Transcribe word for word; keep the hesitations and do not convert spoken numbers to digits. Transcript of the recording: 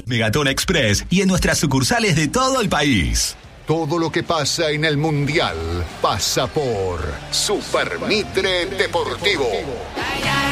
Megatón Express y en nuestras sucursales de todo el país. Todo lo que pasa en el Mundial pasa por Super Mitre Deportivo.